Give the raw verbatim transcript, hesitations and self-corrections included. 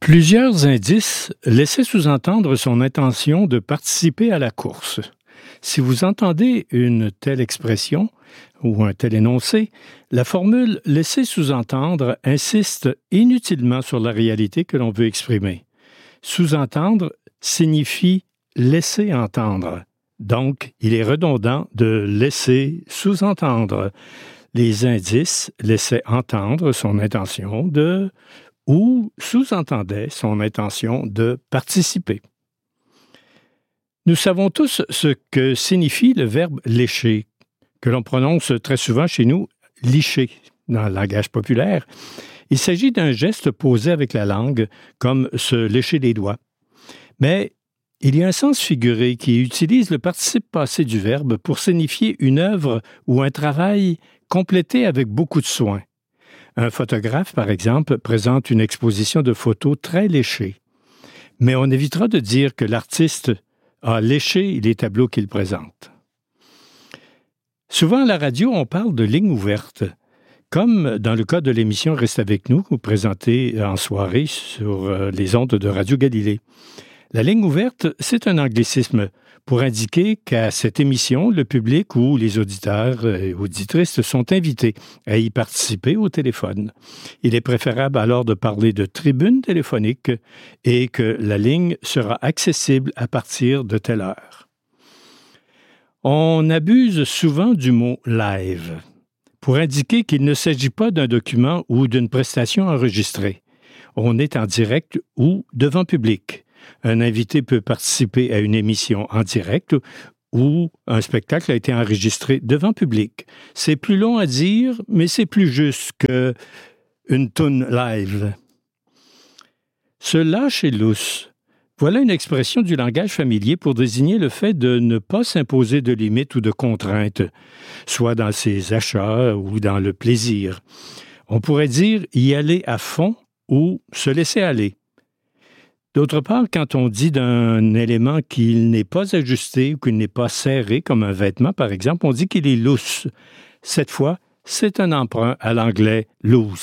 Plusieurs indices laissaient sous-entendre son intention de participer à la course. Si vous entendez une telle expression ou un tel énoncé, la formule « laisser sous-entendre » insiste inutilement sur la réalité que l'on veut exprimer. Sous-entendre signifie laisser entendre. Donc, il est redondant de laisser sous-entendre. Les indices laissaient entendre son intention de ou sous-entendaient son intention de participer. Nous savons tous ce que signifie le verbe « lécher », que l'on prononce très souvent chez nous « licher » dans le langage populaire. Il s'agit d'un geste posé avec la langue, comme se lécher les doigts. Mais il y a un sens figuré qui utilise le participe passé du verbe pour signifier une œuvre ou un travail complété avec beaucoup de soin. Un photographe, par exemple, présente une exposition de photos très léchées. Mais on évitera de dire que l'artiste a léché les tableaux qu'il présente. Souvent à la radio, on parle de ligne ouverte, comme dans le cas de l'émission « Reste avec nous » présentée en soirée sur les ondes de Radio Galilée. La ligne ouverte, c'est un anglicisme pour indiquer qu'à cette émission, le public ou les auditeurs et auditrices sont invités à y participer au téléphone. Il est préférable alors de parler de tribune téléphonique et que la ligne sera accessible à partir de telle heure. On abuse souvent du mot « live » pour indiquer qu'il ne s'agit pas d'un document ou d'une prestation enregistrée. On est en direct ou devant public. Un invité peut participer à une émission en direct ou un spectacle a été enregistré devant public. C'est plus long à dire, mais c'est plus juste qu'une toune live. Se lâcher lousse. Voilà une expression du langage familier pour désigner le fait de ne pas s'imposer de limites ou de contraintes, soit dans ses achats ou dans le plaisir. On pourrait dire y aller à fond ou se laisser aller. D'autre part, quand on dit d'un élément qu'il n'est pas ajusté ou qu'il n'est pas serré, comme un vêtement par exemple, on dit qu'il est lousse. Cette fois, c'est un emprunt à l'anglais « loose ».